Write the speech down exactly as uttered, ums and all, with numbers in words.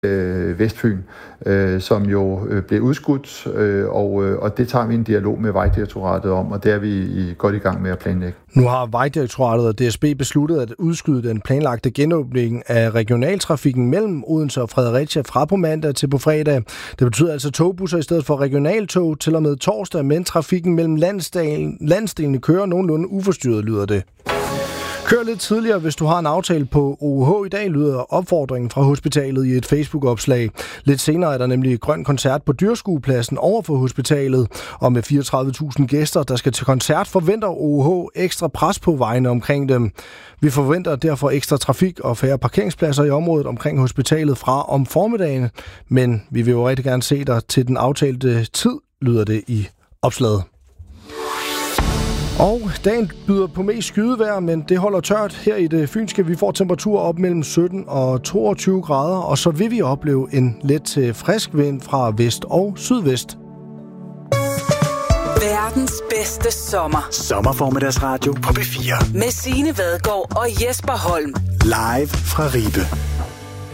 øh, Vestfyn, øh, som jo øh, blev udskudt, øh, og, øh, og det tager vi en dialog med Vejdirektoratet om, og det er vi i, godt i gang med at planlægge. Nu har Vejdirektoratet og D S B besluttet at udskyde den planlagte genåbning af regionaltrafikken mellem Odense og Fredericia fra på mandag til på fredag. Det betyder altså togbusser i stedet for regionaltog til og med torsdag, men trafikken mellem landsdelen, landsdelene kører nogenlunde uforstyrret, lyder det. Kør lidt tidligere, hvis du har en aftale på O U H i dag, lyder opfordringen fra hospitalet i et Facebook-opslag. Lidt senere er der nemlig grøn koncert på Dyrskuepladsen over for hospitalet, og med fireogtredive tusind gæster, der skal til koncert, forventer O U H ekstra pres på vejene omkring dem. Vi forventer derfor ekstra trafik og færre parkeringspladser i området omkring hospitalet fra om formiddagen, men vi vil jo rigtig gerne se dig til den aftalte tid, lyder det i opslaget. Og dagen byder på mest skydevejr, men det holder tørt. Her i det fynske, vi får temperaturer op mellem sytten og toogtyve grader, og så vil vi opleve en let til frisk vind fra vest og sydvest. Verdens bedste sommer. Sommerformiddagsradio på P fire. Med Signe Vadgaard og Jesper Holm. Live fra Ribe.